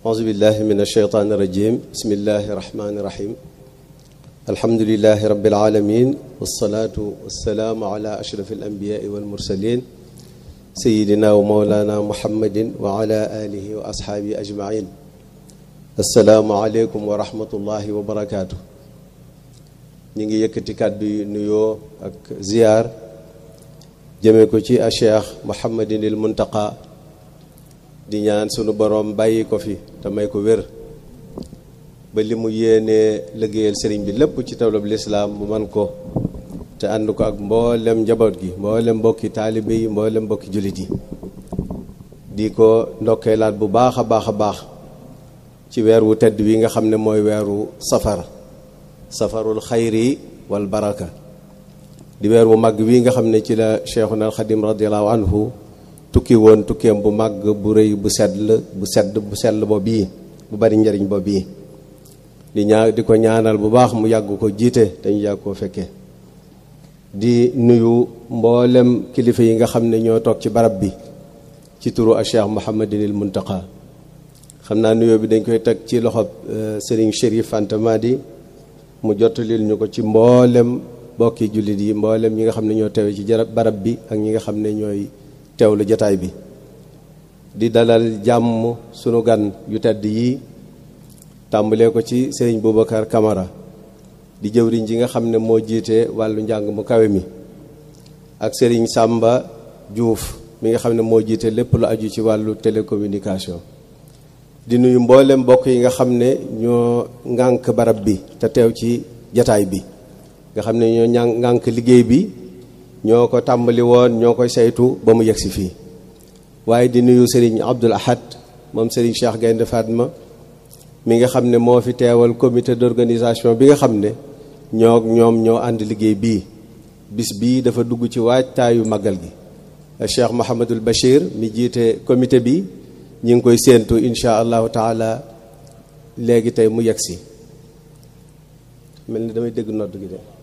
أعوذ بالله من الشيطان الرجيم بسم الله الرحمن الرحيم الحمد لله رب العالمين والصلاة والسلام على أشرف الأنبياء والمرسلين سيدنا ومولانا محمد وعلى آله وأصحابه أجمعين السلام عليكم ورحمة الله وبركاته نيجي يكتي كادو نيو ak ziar jëme ko ci Cheikh Mouhamadinil Muntaqa di ñaan sunu borom bàyyi ko fi te may ko wér ba li mu yéenee liggéeyal sëriñ bi lépp ci tawlab lislaam mu man ko te ànd ko ak mboolem njaboot gi mboolem mbokki taalibe yi mboolem mbokki jullit yi di ko ndokkeelaat bu baax a baax ci weer wu tedd wi nga xam ne mooy weeru safarul xayri wal baraka di weer bu màgg wi nga xam ne ci la Cheikhuna al Xadim radiyallahu anhu tukki woon tukkeem bu màgg bu rëy bu sell boobu bu bari njariñ boobu di ko ñaanal bu baax mu yàgg ko jiite te ñu yàgg koo fekkee di nuyu mboolem kilifa yi nga xam ne ñoo toog ci barab bi ci turu a Cheikh Mouhamadinil Muntaqa xam naa nuyoo bi dañ koy teg ci loxob Serigne Chérif Fanta Madi mu jottalil ñu ko ci mboolem bokki jullit yi mboolem ñi nga xam ne ñoo teewe ci barab bi ak ñi nga xam ne ñooy teewlu jataay bi di dalal jàmm sunu gan yu tedd yi tàmbalee ko ci Serigne Boubacar Camara di jëwriñ ji nga xam ne moo jiite wàllu njàng mu kawe mi ak Serigne Samba Diouf mi nga xam ne moo jiite lépp lu aju ci wàllu télécommunication di nuyu mboolem mbokk yi nga xam ne ñoo ŋànk barab bi te teew ci jataay bi nga xam ne ñoo ŋànk liggéey bi ñoo ko tàmbali woon ñoo koy saytu ba mu yegsi fii waaye di nuyu Serigne Abdoul Ahad moom Serigne Cheikh Gaynde Fatma mi nga xam ne moo fi teewal comité d'organisation bi nga xam ne ñoo ànd liggéey bii bis bii dafa dugg ci waajtaayu màggal gi Cheikh Mouhamadul Bachir mi jiite comité bi ñi ngi koy séentu insha allahu taala léegi tey mu yegsi mel ni damay dégg nodd gi de